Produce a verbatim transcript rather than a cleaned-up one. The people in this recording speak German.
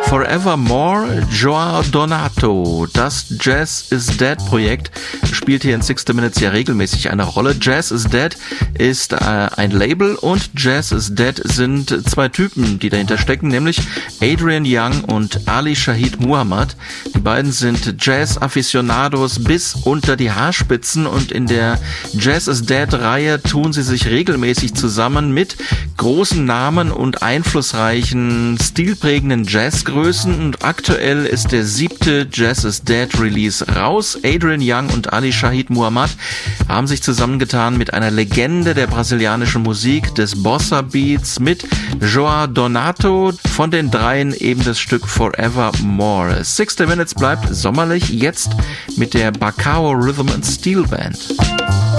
Forevermore, Joao Donato. Das Jazz is Dead Projekt spielt hier in sixty Minutes ja regelmäßig eine Rolle. Jazz is Dead ist äh, ein Label und Jazz is Dead sind zwei Typen, die dahinter stecken, nämlich Adrian Young und Ali Shaheed Muhammad. Die beiden sind Jazz-Afficionados bis unter die Haarspitzen und in der Jazz is Dead-Reihe tun sie sich regelmäßig zusammen mit großen Namen und einflussreichen, stilprägenden Jazzgrößen und aktuell ist der siebte Jazz is Dead Release raus. Adrian Young und Ali Shaheed Muhammad haben sich zusammengetan mit einer Legende der brasilianischen Musik, des Bossa Beats, mit Joao Donato, von den dreien eben das Stück Forevermore. sixty Minutes bleibt sommerlich, jetzt mit der Bacao Rhythm and Steel Band.